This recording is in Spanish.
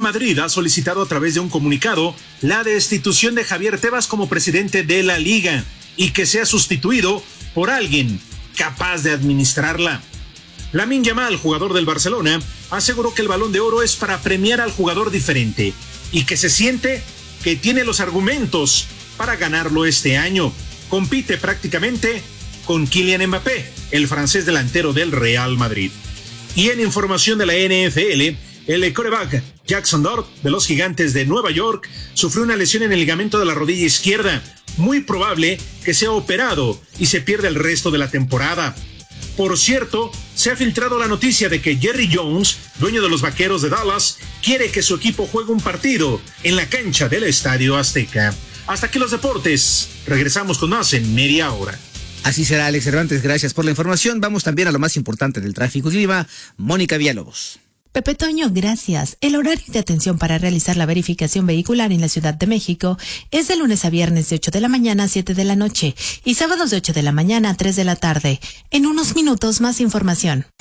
Madrid ha solicitado a través de un comunicado la destitución de Javier Tebas como presidente de la Liga y que sea sustituido por alguien capaz de administrarla. Lamine Yamal, jugador del Barcelona, aseguró que el Balón de Oro es para premiar al jugador diferente y que se siente que tiene los argumentos para ganarlo este año. Compite prácticamente con Kylian Mbappé, el francés delantero del Real Madrid. Y en información de la NFL, el quarterback Jackson Dart de los Gigantes de Nueva York sufrió una lesión en el ligamento de la rodilla izquierda. Muy probable que sea operado y se pierda el resto de la temporada. Por cierto, se ha filtrado la noticia de que Jerry Jones, dueño de los Vaqueros de Dallas, quiere que su equipo juegue un partido en la cancha del Estadio Azteca. Hasta aquí los deportes. Regresamos con más en media hora. Así será, Alex Cervantes, gracias por la información. Vamos también a lo más importante del tráfico y clima. Mónica Villalobos. Pepe Toño, gracias. El horario de atención para realizar la verificación vehicular en la Ciudad de México es de lunes a viernes de 8 de la mañana a 7 de la noche y sábados de 8 de la mañana a 3 de la tarde. En unos minutos más información.